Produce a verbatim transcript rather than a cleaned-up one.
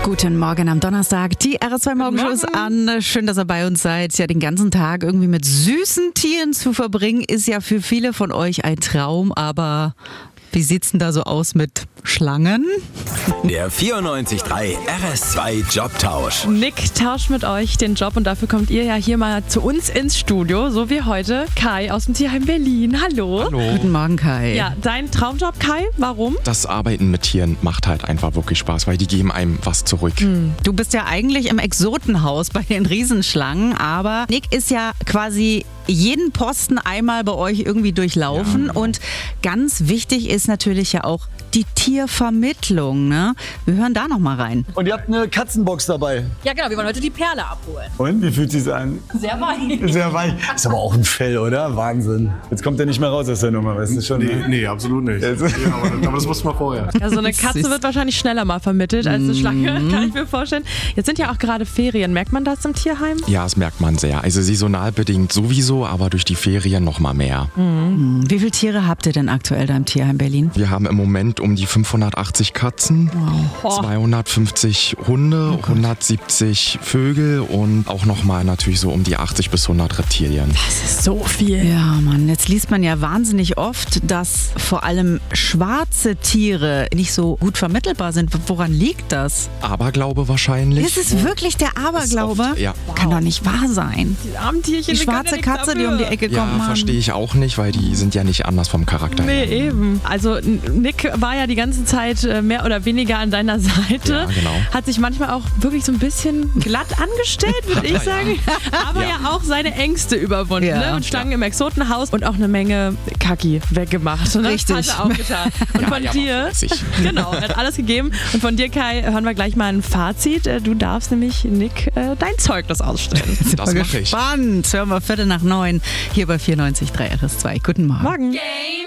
Guten Morgen am Donnerstag. Die R S zwei Morgenshow ist an. Schön, dass ihr bei uns seid. Ja, den ganzen Tag irgendwie mit süßen Tieren zu verbringen, ist ja für viele von euch ein Traum. Aber wie sieht's denn da so aus mit Schlangen? Der vierundneunzig Komma drei R S zwei Jobtausch. Nick tauscht mit euch den Job und dafür kommt ihr ja hier mal zu uns ins Studio, so wie heute. Kai aus dem Tierheim Berlin. Hallo. Hallo. Guten Morgen, Kai. Ja, dein Traumjob, Kai, warum? Das Arbeiten mit Tieren macht halt einfach wirklich Spaß, weil die geben einem was zurück. Hm. Du bist ja eigentlich im Exotenhaus bei den Riesenschlangen, aber Nick ist ja quasi jeden Posten einmal bei euch irgendwie durchlaufen. Ja. Und ganz wichtig ist natürlich ja auch die Tiervermittlung, ne? Wir hören da noch mal rein. Und ihr habt eine Katzenbox dabei. Ja, genau, wir wollen heute die Perle abholen. Und, wie fühlt sich's an? Sehr weich. Sehr weich. Ist aber auch ein Fell, oder? Wahnsinn. Jetzt kommt er nicht mehr raus aus der Nummer, weißt du schon? Nee, ne? nee, absolut nicht. Jetzt- Ja, aber, aber das wussten wir vorher. Ja, so eine Katze wird wahrscheinlich schneller mal vermittelt als eine Schlange, kann ich mir vorstellen. Jetzt sind ja auch gerade Ferien. Merkt man das im Tierheim? Ja, das merkt man sehr. Also saisonal bedingt sowieso, aber durch die Ferien noch mal mehr. Hm. Wie viele Tiere habt ihr denn aktuell da im Tierheim Berlin? Wir haben im Moment um die fünfhundertachtzig Katzen, zweihundertfünfzig Hunde, hundertsiebzig Vögel und auch noch mal natürlich so um die achtzig bis hundert Reptilien. Das ist so viel. Ja, Mann, jetzt liest man ja wahnsinnig oft, dass vor allem schwarze Tiere nicht so gut vermittelbar sind. Woran liegt das? Aberglaube wahrscheinlich. Ist es wirklich der Aberglaube? oft, ja. Kann doch nicht wahr sein. Die armen Tierchen, Die die können schwarze ja nichts Katze, die um die Ecke Ja, kommt, Mann. verstehe ich auch nicht, weil die sind ja nicht anders vom Charakter Nee, her. eben. Also Nick war ja die ganze Zeit äh, mehr oder weniger an deiner Seite. Ja, genau. Hat sich manchmal auch wirklich so ein bisschen glatt angestellt, würde ich sagen. Aber ja. Ja. auch seine Ängste überwunden. Ja. Ne? Und Schlangen im Exotenhaus und auch eine Menge Kacki weggemacht. Ne? Richtig. Hat er auch getan. Und Ja, von ja, dir, war fleißig. genau, er hat alles gegeben. Und von dir, Kai, hören wir gleich mal ein Fazit. Äh, Du darfst nämlich, Nick, äh, dein Zeugnis ausstellen. Das mache ich. Spannend. Hören wir Viertel nach neun hier bei vierundneunzig Komma drei R S zwei. Guten Morgen. Morgen. Game